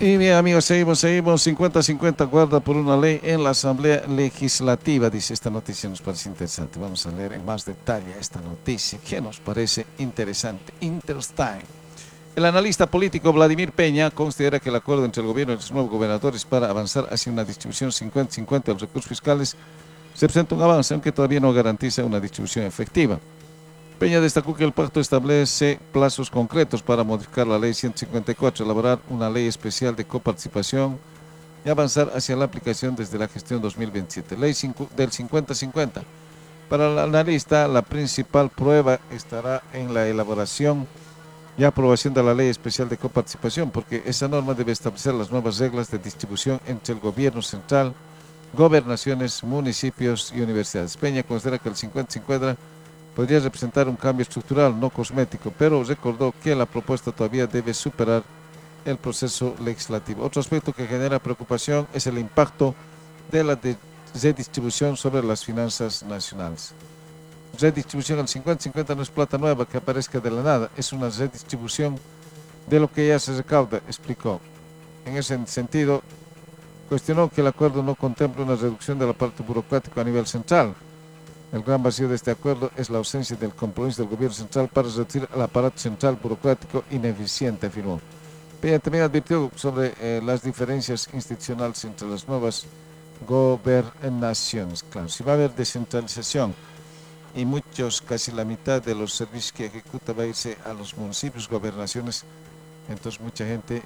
Y bien, amigos, seguimos. 50-50 acuerda por una ley en la Asamblea Legislativa. Dice, esta noticia nos parece interesante. Vamos a leer en más detalle esta noticia que nos parece interesante. Interesting. El analista político Vladimir Peña considera que el acuerdo entre el gobierno y los nuevos gobernadores para avanzar hacia una distribución 50-50 de los recursos fiscales se presenta un avance, aunque todavía no garantiza una distribución efectiva. Peña destacó que el pacto establece plazos concretos para modificar la ley 154, elaborar una ley especial de coparticipación y avanzar hacia la aplicación desde la gestión 2027. Ley del 50-50. Para el analista, la principal prueba estará en la elaboración y aprobación de la ley especial de coparticipación, porque esa norma debe establecer las nuevas reglas de distribución entre el gobierno central, gobernaciones, municipios y universidades. Peña considera que el 50-50 podría representar un cambio estructural, no cosmético, pero recordó que la propuesta todavía debe superar el proceso legislativo. Otro aspecto que genera preocupación es el impacto de la redistribución sobre las finanzas nacionales. Redistribución al 50-50 no es plata nueva que aparezca de la nada, es una redistribución de lo que ya se recauda, explicó. En ese sentido, cuestionó que el acuerdo no contempla una reducción del aparato burocrático a nivel central. El gran vacío de este acuerdo es la ausencia del compromiso del gobierno central para reducir el aparato central burocrático ineficiente, afirmó. Peña también advirtió sobre las diferencias institucionales entre las nuevas gobernaciones. Claro, si va a haber descentralización y casi la mitad de los servicios que ejecuta va a irse a los municipios, gobernaciones, entonces mucha gente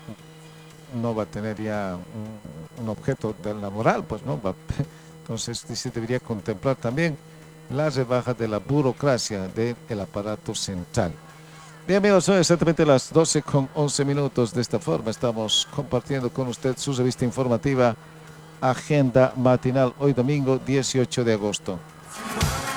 no va a tener ya un objeto laboral, pues no va. Entonces se debería contemplar también la rebaja de la burocracia del aparato central. Bien, amigos, son exactamente las 12:11. De esta forma estamos compartiendo con usted su revista informativa Agenda Matinal, hoy domingo 18 de agosto.